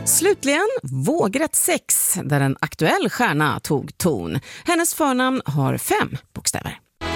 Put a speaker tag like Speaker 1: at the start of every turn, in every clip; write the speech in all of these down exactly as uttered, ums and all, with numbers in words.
Speaker 1: Slutligen Vågrätt sex, där en aktuell stjärna tog ton. Hennes förnamn har fem bokstäver.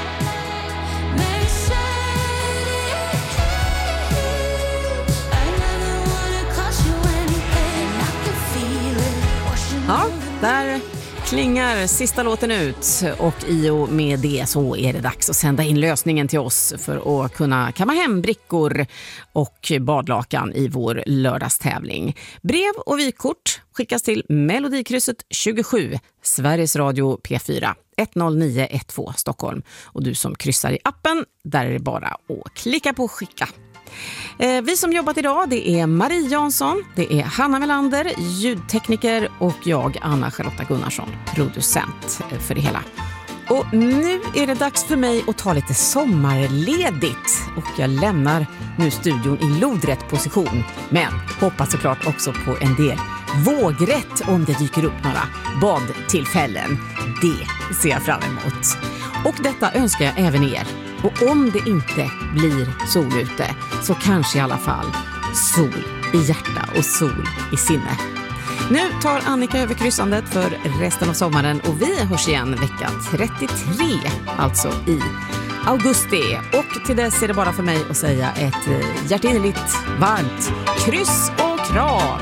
Speaker 1: Ja, där klingar sista låten ut och i och med det så är det dags att sända in lösningen till oss för att kunna kamma hem brickor och badlakan i vår lördagstävling. Brev och vykort skickas till Melodikrysset tjugosju, Sveriges Radio P fyra, ett noll nio ett två Stockholm. Och du som kryssar i appen, där är det bara att klicka på skicka. Vi som jobbat idag, det är Marie Jansson, det är Hanna Melander, ljudtekniker och jag, Anna-Charlotta Gunnarsson, producent för det hela. Och nu är det dags för mig att ta lite sommarledigt och jag lämnar nu studion i lodrätt position, men hoppas såklart också på en del vågrätt om det dyker upp några badtillfällen. Det ser jag fram emot. Och detta önskar jag även er. Och om det inte blir sol ute så kanske i alla fall sol i hjärta och sol i sinne. Nu tar Annika över kryssandet för resten av sommaren och vi hörs igen vecka trettiotre, alltså i augusti. Och till dess är det bara för mig att säga ett hjärtinnerligt, varmt kryss och kram.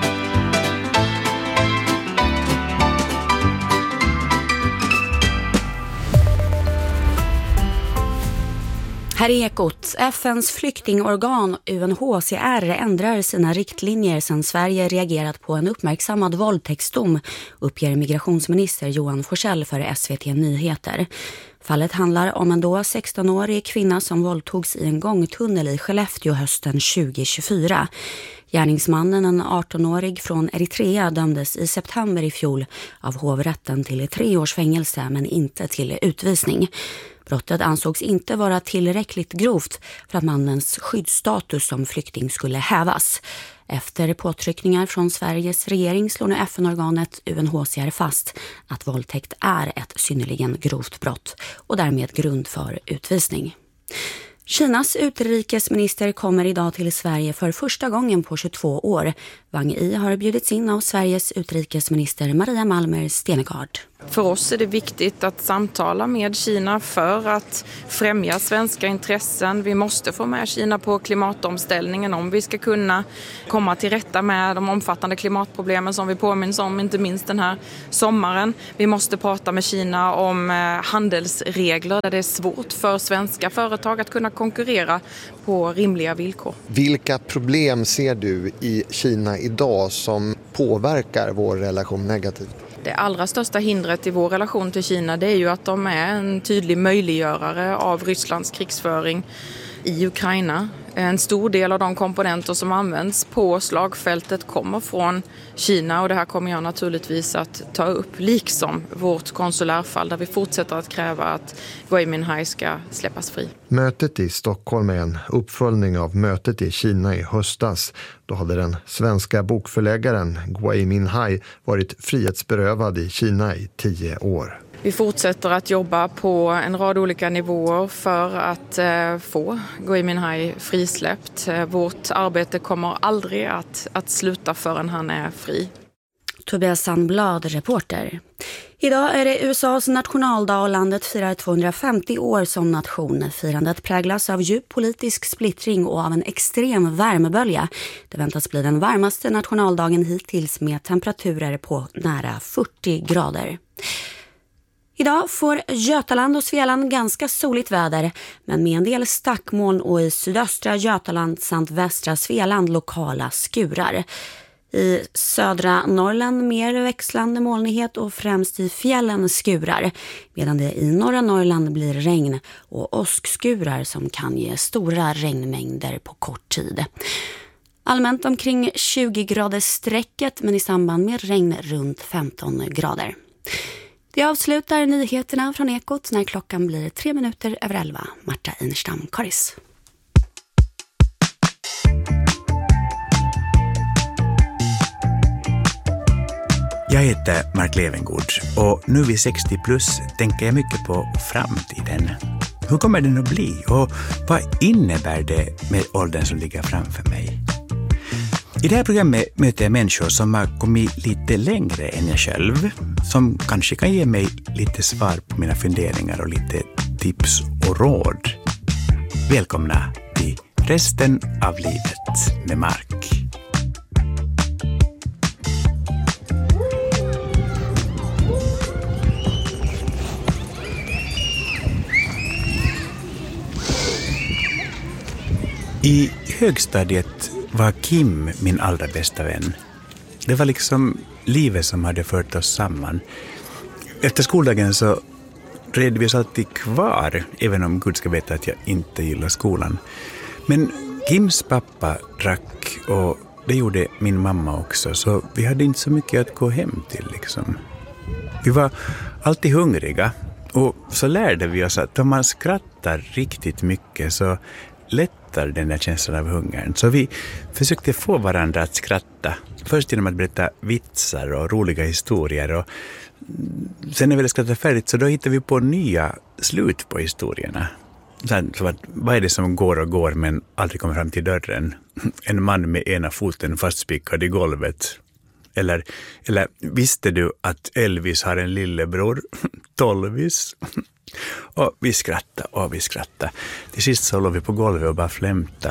Speaker 2: Här är Ekot. F N:s flyktingorgan U N H C R ändrar sina riktlinjer sedan Sverige reagerat på en uppmärksammad våldtäktsdom, uppger migrationsminister Johan Forsell för S V T Nyheter. Fallet handlar om en då sexton-årig kvinna som våldtogs i en gångtunnel i Skellefteå hösten tjugo tjugofyra. Gärningsmannen, en arton-årig från Eritrea, dömdes i september i fjol av hovrätten till tre års fängelse men inte till utvisning. Brottet ansågs inte vara tillräckligt grovt för att mannens skyddsstatus som flykting skulle hävas. Efter påtryckningar från Sveriges regering slår nu F N-organet U N H C R fast att våldtäkt är ett synnerligen grovt brott och därmed grund för utvisning. Kinas utrikesminister kommer idag till Sverige för första gången på tjugotvå år. Wang Yi har bjudits in av Sveriges utrikesminister Maria Malmer Stenegard.
Speaker 3: För oss är det viktigt att samtala med Kina för att främja svenska intressen. Vi måste få med Kina på klimatomställningen om vi ska kunna komma till rätta med de omfattande klimatproblemen som vi påminns om, inte minst den här sommaren. Vi måste prata med Kina om handelsregler där det är svårt för svenska företag att kunna konkurrera på rimliga villkor.
Speaker 4: Vilka problem ser du i Kina idag som påverkar vår relation negativt?
Speaker 3: Det allra största hindret i vår relation till Kina, det är ju att de är en tydlig möjliggörare av Rysslands krigsföring i Ukraina. En stor del av de komponenter som används på slagfältet kommer från Kina och det här kommer jag naturligtvis att ta upp, liksom vårt konsulärfall där vi fortsätter att kräva att Gui Minhai ska släppas fri.
Speaker 4: Mötet i Stockholm är en uppföljning av mötet i Kina i höstas. Då hade den svenska bokförläggaren Gui Minhai varit frihetsberövad i Kina i tio år.
Speaker 3: Vi fortsätter att jobba på en rad olika nivåer för att eh, få Gui Minhai frisläppt. Vårt arbete kommer aldrig att, att sluta förrän han är fri.
Speaker 2: Tobias Sandblad, reporter. Idag är det U S A:s nationaldag och landet firar tvåhundrafemtio år som nation. Firandet präglas av djup politisk splittring och av en extrem värmebölja. Det väntas bli den varmaste nationaldagen hittills med temperaturer på nära fyrtio grader. Idag får Götaland och Svealand ganska soligt väder, men med en del stackmoln och i sydöstra Götaland samt västra Svealand lokala skurar. I södra Norrland mer växlande molnighet och främst i fjällen skurar, medan det i norra Norrland blir regn och åskskurar som kan ge stora regnmängder på kort tid. Allmänt omkring tjugo graders strecket, men i samband med regn runt femton grader. Det avslutar nyheterna från Ekot när klockan blir tre minuter över elva. Marta Inerstam, Karis.
Speaker 5: Jag heter Mark Levengood och nu vid sextio plus tänker jag mycket på framtiden. Hur kommer den att bli och vad innebär det med åldern som ligger framför mig? I det här programmet möter jag människor som har kommit lite längre än jag själv, som kanske kan ge mig lite svar på mina funderingar och lite tips och råd. Välkomna till Resten av livet med Mark. I högstadiet var Kim min allra bästa vän. Det var liksom livet som hade fört oss samman. Efter skoldagen så red vi oss alltid kvar, även om Gud ska veta att jag inte gillar skolan. Men Kims pappa drack och det gjorde min mamma också, så vi hade inte så mycket att gå hem till liksom. Vi var alltid hungriga och så lärde vi oss att om man skrattar riktigt mycket så lättar den där känslan av hungern. Så vi försökte få varandra att skratta. Först genom att berätta vitsar och roliga historier. Och sen när vi skrattade färdigt så då hittade vi på nya slut på historierna. Så att, vad är det som går och går men aldrig kommer fram till dörren? En man med ena foten fastspikad i golvet. Eller, eller visste du att Elvis har en lillebror? Tolvis. Och vi skrattade och vi skrattade. Till sist så låg vi på golvet och bara flämta.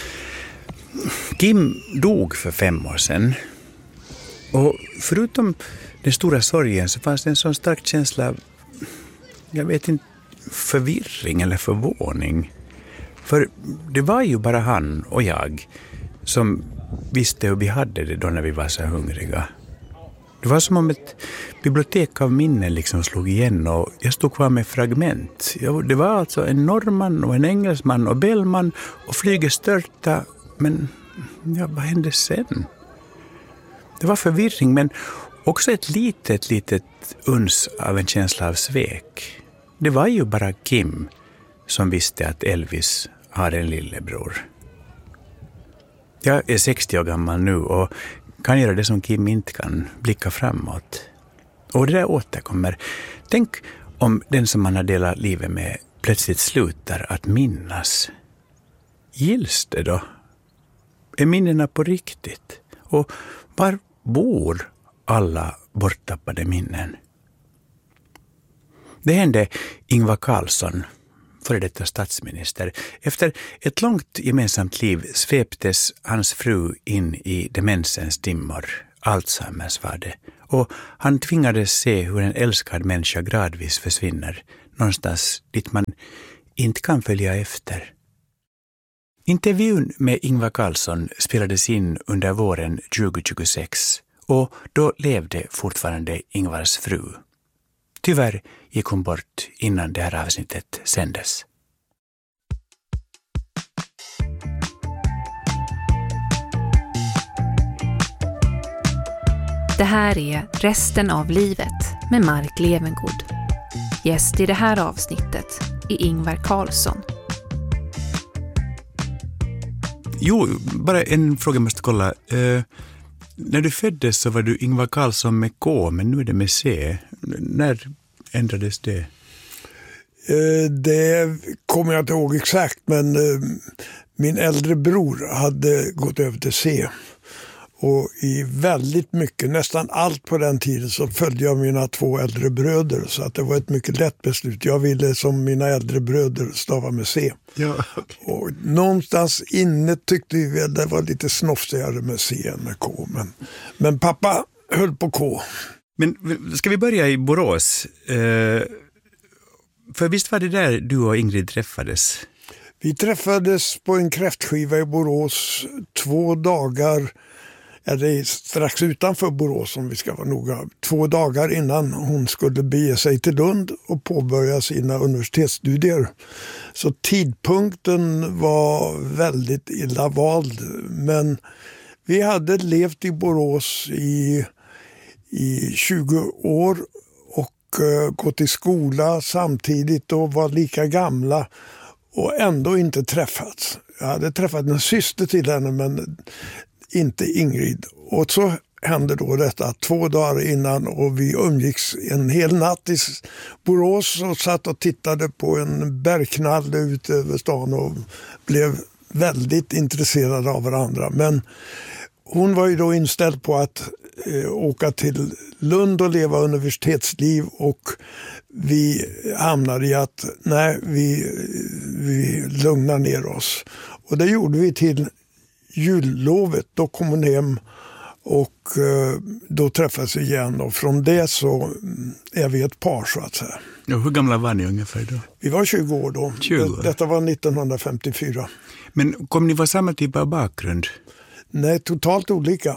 Speaker 5: Kim dog för fem år sedan. Och förutom den stora sorgen så fanns det en sån stark känsla av, jag vet inte, förvirring eller förvåning. För det var ju bara han och jag som visste hur vi hade det då när vi var så hungriga. Det var som om ett bibliotek av minnen liksom slog igen och jag stod kvar med fragment. Det var alltså en norrman och en engelsman och Bellman och flyget störta. Men ja, vad hände sen? Det var förvirring men också ett litet, litet uns av en känsla av svek. Det var ju bara Kim som visste att Elvis har en lillebror. Jag är sextio år gammal nu och kan göra det som Kim inte kan, blicka framåt. Och det där återkommer. Tänk om den som man har delat livet med plötsligt slutar att minnas. Gills det då? Är minnena på riktigt? Och var bor alla borttappade minnen? Det hände Ingvar Carlsson, före detta statsminister. Efter ett långt gemensamt liv sveptes hans fru in i demensens dimmor. Alzheimers var det. Och han tvingades se hur en älskad människa gradvis försvinner. Någonstans dit man inte kan följa efter. Intervjun med Ingvar Carlsson spelades in under våren tjugohundratjugosex. Och då levde fortfarande Ingvars fru. Tyvärr gick hon bort innan det här avsnittet sändes.
Speaker 6: Det här är Resten av livet med Mark Levengood. Gäst i det här avsnittet är Ingvar Carlsson.
Speaker 5: Jo, bara en fråga jag måste kolla. Eh, när du föddes så var du Ingvar Carlsson med K, men nu är det med C. När ändrades det?
Speaker 7: Eh, det kommer jag inte ihåg exakt, men eh, min äldre bror hade gått över till C. Och i väldigt mycket, nästan allt på den tiden, så följde jag mina två äldre bröder. Så att det var ett mycket lätt beslut. Jag ville som mina äldre bröder stava med C.
Speaker 4: Ja, okay.
Speaker 7: Och någonstans inne tyckte vi att det var lite snofsigare med C än med K. Men, men pappa höll på K.
Speaker 5: Men ska vi börja i Borås? Eh, för visst var det där du och Ingrid träffades?
Speaker 7: Vi träffades på en kräftskiva i Borås två dagar, eller strax utanför Borås om vi ska vara noga, två dagar innan hon skulle bege sig till Lund och påbörja sina universitetsstudier. Så tidpunkten var väldigt illa vald, men vi hade levt i Borås i, i tjugo år och uh, gått i skola samtidigt och var lika gamla och ändå inte träffats. Jag hade träffat en syster till henne men inte Ingrid. Och så hände då detta två dagar innan och vi umgicks en hel natt i Borås och satt och tittade på en bergknall ut över stan och blev väldigt intresserade av varandra. Men hon var ju då inställd på att eh, åka till Lund och leva universitetsliv, och vi hamnade i att nej, vi, vi lugnar ner oss. Och det gjorde vi till jullovet. Då kom hon hem och eh, då träffades vi igen, och från det så är vi ett par så att säga.
Speaker 5: Ja, hur gamla var ni ungefär då?
Speaker 7: Vi var tjugo år då.
Speaker 5: tjugo.
Speaker 7: Det, detta var nittonhundrafemtiofyra.
Speaker 5: Men kom ni vara samma typ av bakgrund?
Speaker 7: Nej, totalt olika.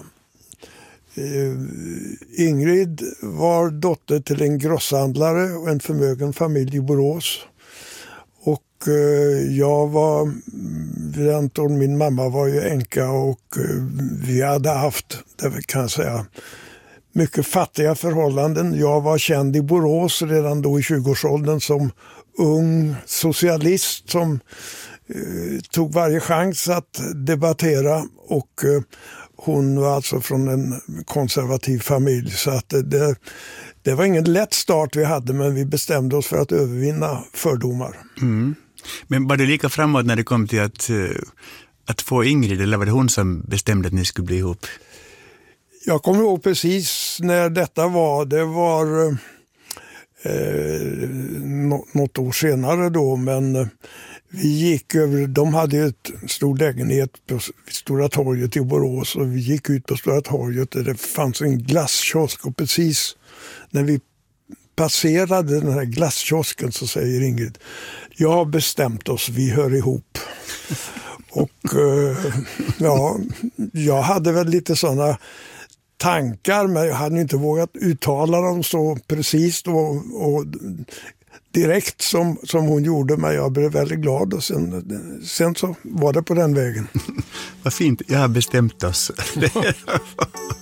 Speaker 7: Uh, Ingrid var dotter till en grosshandlare och en förmögen familj i Borås. Och uh, jag var, Anton, min mamma var ju änka, och uh, vi hade haft, det kan jag säga, mycket fattiga förhållanden. Jag var känd i Borås redan då i tjugoårsåldern som ung socialist som uh, tog varje chans att debattera, och uh, hon var alltså från en konservativ familj, så att det, det, det var ingen lätt start vi hade, men vi bestämde oss för att övervinna fördomar.
Speaker 5: Mm. Men var det lika framåt när det kom till att, att få Ingrid, eller var det hon som bestämde att ni skulle bli ihop?
Speaker 7: Jag kommer ihåg precis när detta var, det var eh, något år senare då, men vi gick över, de hade ju ett stor lägenhet på Stora torget i Borås, och vi gick ut på Stora torget där det fanns en glasskiosk, och precis när vi passerade den här glasskiosken så säger Ingrid: jag har bestämt oss, vi hör ihop. Och eh, ja, jag hade väl lite sådana tankar, men jag hade inte vågat uttala dem så precis och, och direkt som, som hon gjorde, men jag blev väldigt glad, och sen, sen så var det på den vägen.
Speaker 5: Vad fint, jag har bestämt oss.